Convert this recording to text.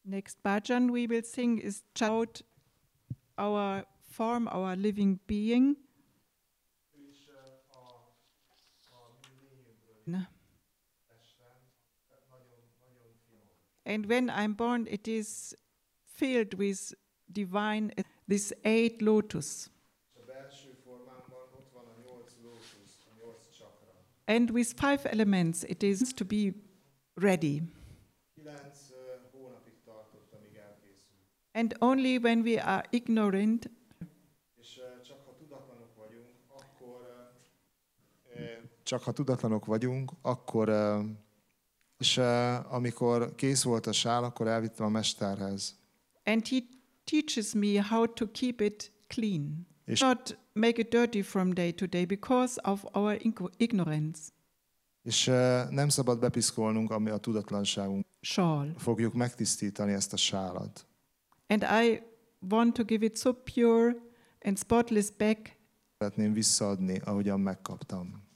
Next bhajan we will sing is about our form, our living being. And when I'm born, it is filled with divine, this 8 lotus. And with 5 elements, it is to be ready. And only when we are ignorant, csak ha tudatlanok vagyunk, akkor, és amikor kész volt a sál, akkor elvittem a mesterhez. and he teaches me how to keep it clean. Not make it dirty from day to day because of our ignorance. És nem szabad bepiszkolnunk, ami a tudatlanságunk. Fogjuk megtisztítani ezt a sálat. And I want to give it so pure and spotless back. Szeretném visszaadni, ahogyan megkaptam.